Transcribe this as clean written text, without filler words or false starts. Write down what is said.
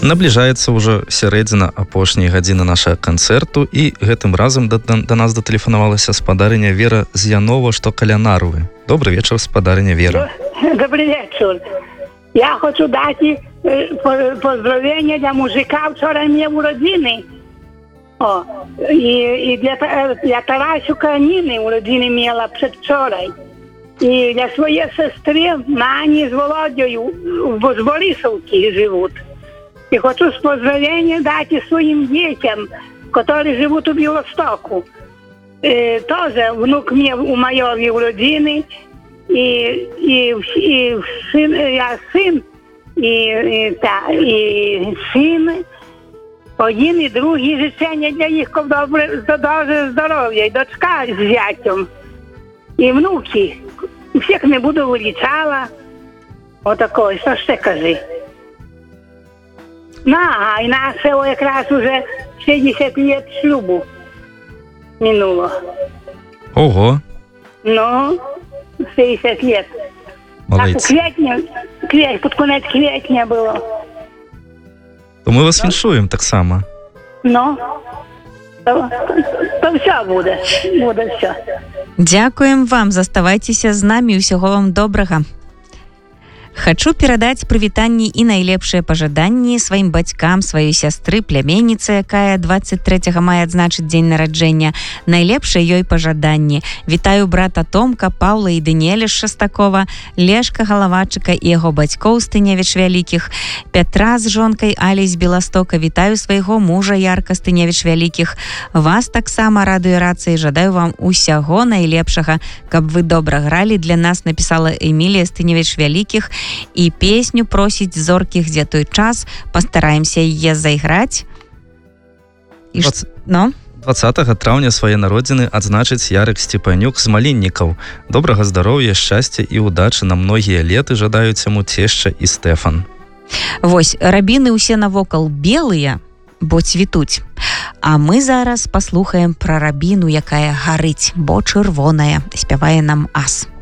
Набліжаецца ўжо сярэдзіна апошняй гадзіны нашага канцэрту, і гэтым разам да нас датэлефанавалася спадарыня Вера з Янова, што каля Нарвы. Добрый вечар, спадарыня Вера. Добрый вечер. Я хочу дать поздравления для мужика, вчера мне уродины. И для Тарасюка Нины уродины имела предвчерой. И для своей сестры Мани с Володей в Борисовке живут. И хочу поздравления дать и своим детям, которые живут в Белостоку. Тоже внук мне у Майови уродины. И сын, я сын, и сын, один и другий життя для їх добре здоров'я, і дочка з зятем, і внуки. Всіх не буду вилічала. Отакої, що ще кажи. І наше якраз уже 60 лет шлюбу минуло. Ого. 60 лет. Молодець. Так, під кінець квітня було. То ми вас віншуємо так само. То все буде. Буде все. Дзякуем вам, заставайцеся з намі, усяго вам добрага. Хачу перадаць прывітанні і найлепшыя пажаданні сваім бацькам, сваёй сястры, пляменніцы, якая 23 мая адзначыць дзень нараджэння. Найлепшыя ёй пажаданні. Вітаю брата Томка, Паўла і Даніэля з Шастакова, Лешка Галавачыка і яго бацькоў з Тыневіч Вялікіх, Пятра з жонкай Алі з Беластока. Вітаю свайго мужа Ярка з Тыневіч Вялікіх. Вас таксама радуе рацыі. Жадаю вам усяго найлепшага, каб вы добра гралі. Для нас напісала Эмілія з Тыневіч Вялікіх. І песню просіць зоркі «Где той час». Пастараемся яе зайграць. 20 траўня свае народзіны адзначыць Ярык Сцепанюк з Маліннікаў. Добрага здароўя, шчасця і удачы на многія леты жадаюць яму цешча і Стэфан. Вось, рабіны ўсе навокал белыя, бо цвітуць. А мы зараз паслухаем пра рабіну, якая гарыць, бо чырвоная. Спявае нам ас.